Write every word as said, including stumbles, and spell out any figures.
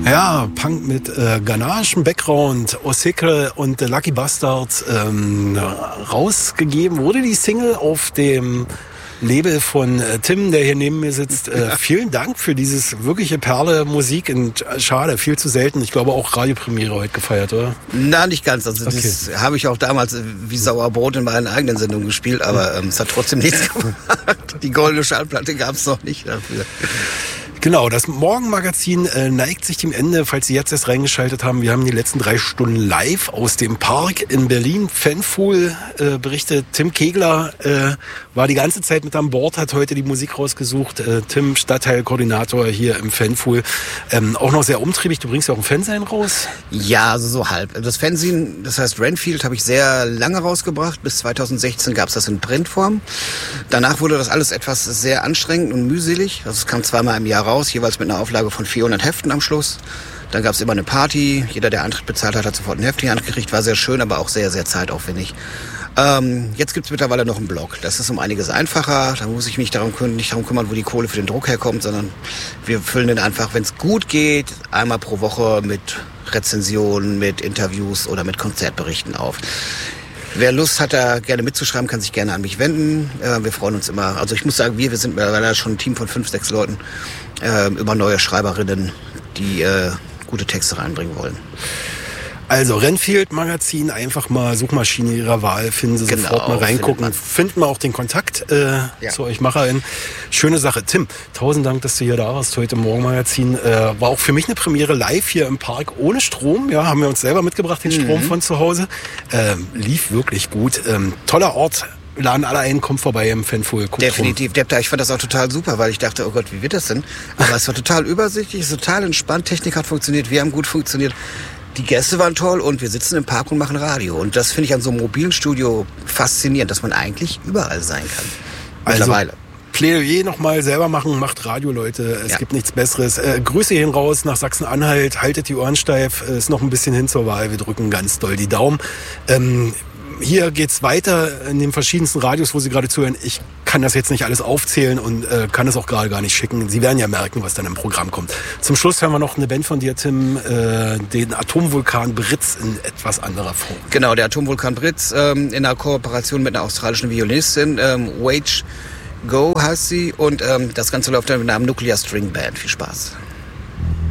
Ja, Punk mit äh, Ganache, Background, Osicre und The Lucky Bastards ähm, rausgegeben. Wurde die Single auf dem Label von äh, Tim, der hier neben mir sitzt. Äh, vielen Dank für dieses wirkliche Perle Musik. Und äh, schade, viel zu selten. Ich glaube auch Radiopremiere heute gefeiert, oder? Na, nicht ganz. Also Okay. das habe ich auch damals äh, wie Sauerbrot in meinen eigenen Sendungen gespielt, aber ähm, es hat trotzdem nichts gemacht. Die goldene Schallplatte gab es noch nicht dafür. Genau, das Morgenmagazin äh, neigt sich dem Ende, falls Sie jetzt erst reingeschaltet haben. Wir haben die letzten drei Stunden live aus dem Park in Berlin. Fanfool äh, berichtet, Tim Kegler äh, war die ganze Zeit mit an Bord, hat heute die Musik rausgesucht. Äh, Tim, Stadtteilkoordinator hier im Fanfool. Ähm, auch noch sehr umtriebig, du bringst ja auch ein Fernsehen raus. Ja, also so halb. Das Fernsehen, das heißt Renfield, habe ich sehr lange rausgebracht. Bis zweitausendsechzehn gab es das in Printform. Danach wurde das alles etwas sehr anstrengend und mühselig. Also es kam zweimal im Jahr raus, jeweils mit einer Auflage von vierhundert Heften am Schluss. Dann gab es immer eine Party. Jeder, der Eintritt bezahlt hat, hat sofort ein Heft in die Hand gekriegt. War sehr schön, aber auch sehr, sehr zeitaufwendig. Ähm, jetzt gibt es mittlerweile noch einen Blog. Das ist um einiges einfacher. Da muss ich mich darum kümmern, nicht darum kümmern, wo die Kohle für den Druck herkommt, sondern wir füllen den einfach, wenn es gut geht, einmal pro Woche mit Rezensionen, mit Interviews oder mit Konzertberichten auf. Wer Lust hat, da gerne mitzuschreiben, kann sich gerne an mich wenden. Äh, wir freuen uns immer. Also ich muss sagen, wir, wir sind mittlerweile schon ein Team von fünf, sechs Leuten, äh, über neue Schreiberinnen, die äh, gute Texte reinbringen wollen. Also Renfield Magazin, einfach mal Suchmaschine Ihrer Wahl, finden Sie Genau, sofort mal reingucken. findet Finden wir auch den Kontakt äh, Ja. zu euch MacherInnen. Schöne Sache. Tim, tausend Dank, dass du hier da warst heute im Morgenmagazin. Äh, war auch für mich eine Premiere live hier im Park ohne Strom. Ja, haben wir uns selber mitgebracht, den Strom von zu Hause. Ähm, lief wirklich gut. Ähm, toller Ort. Laden alle ein, kommt vorbei im Fanfool. Guckt Definitiv. rum. Ich fand das auch total super, weil ich dachte, oh Gott, wie wird das denn? Aber es war total übersichtlich, es ist total entspannt, Technik hat funktioniert, wir haben gut funktioniert. Die Gäste waren toll und wir sitzen im Park und machen Radio. Und das finde ich an so einem mobilen Studio faszinierend, dass man eigentlich überall sein kann. Mittlerweile. Also, Plädoyer nochmal selber machen, macht Radio, Leute. Es Ja. gibt nichts Besseres. Äh, Grüße hin raus nach Sachsen-Anhalt. Haltet die Ohren steif. Es ist noch ein bisschen hin zur Wahl. Wir drücken ganz doll die Daumen. Ähm, hier geht's weiter in den verschiedensten Radios, wo Sie gerade zuhören. Ich kann das jetzt nicht alles aufzählen und äh, kann es auch gerade gar nicht schicken. Sie werden ja merken, was dann im Programm kommt. Zum Schluss hören wir noch eine Band von dir, Tim, äh, den Atomvulkan Britz in etwas anderer Form. Genau, der Atomvulkan Britz ähm, in einer Kooperation mit einer australischen Violinistin. Ähm, Wage Go heißt sie. Und ähm, das Ganze läuft dann mit einem Nuclear String Band. Viel Spaß.